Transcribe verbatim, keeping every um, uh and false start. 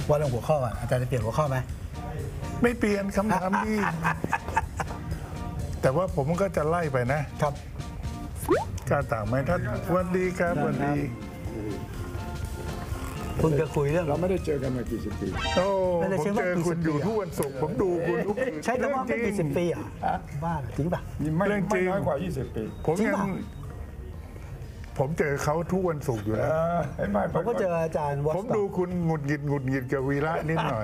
ว่าเรื่องหัวข้อก่อนอาจารย์จะเปลี่ยนหัวข้อไหมไม่เปลี่ยนคำถามดี แต่ว่าผมก็จะไล่ไปนะครับ กล้าต่างไหมท่านวันดีครับวันดีคุณจะคุยเรื่องเราไม่ได้เจอกันมากี่สิบปีโอ้ไม่ได้ผมใช้ว่าเจอกี่คุสิณบปีอยู่ทุกวันศุกร์ผมดูคุณทุกใช้คำว่าไม่กี่สิบปีเหรอ่ะบ้าจริงป่ะไม่เรื่องจไม่ริงน้อยกว่ายี่สิบปีผมจริงยังป่ะผมเจอเขาทุกวันศุกร์อยู่เอแล้วอเห็นไหมผมก็เจออาจารย์วอผมดูคุณหงุดหงิดหงุดหงิดกับวีระนิดหน่อย